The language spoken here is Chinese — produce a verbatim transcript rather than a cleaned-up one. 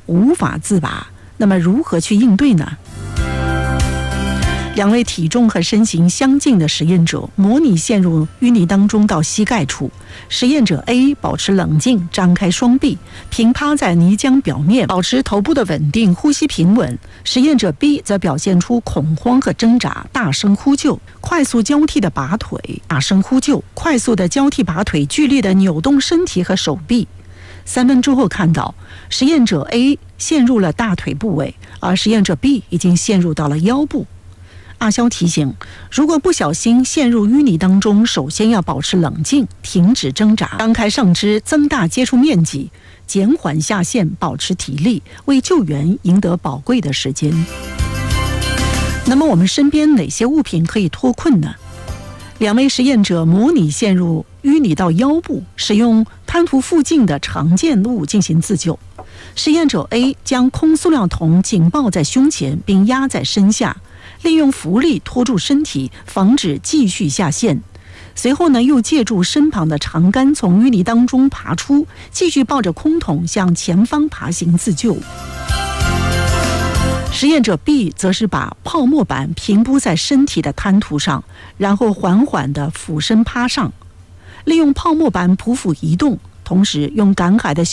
无法自拔。那么如何去应对呢？两位体重和身形相近的实验者模拟陷入淤泥当中到膝盖处。实验者 A 保持冷静，张开双臂，平趴在泥浆表面，保持头部的稳定，呼吸平稳。实验者 B 则表现出恐慌和挣扎，大声呼救，快速交替的拔腿，大声呼救，快速的交替拔腿，剧烈的扭动身体和手臂。三分钟后看到，实验者 A 陷入了大腿部位，而实验者 B 已经陷入到了腰部。阿肖提醒，如果不小心陷入淤泥当中，首先要保持冷静，停止挣扎，张开上肢，增大接触面积，减缓下陷，保持体力，为救援赢得宝贵的时间。那么我们身边哪些物品可以脱困呢？两位实验者模拟陷入淤泥到腰部，使用滩涂附近的常见物进行自救。实验者 A 将空塑料桶紧抱在胸前，并压在身下，利用浮力拖住身体，防止继续下陷。随后呢，又借助身旁的长杆从淤泥当中爬出，继续抱着空桶向前方爬行自救。实验者 B 则是把泡沫板平铺在身体的滩涂上，然后缓缓地俯身趴上，利用泡沫板匍匐移动，同时用赶海的小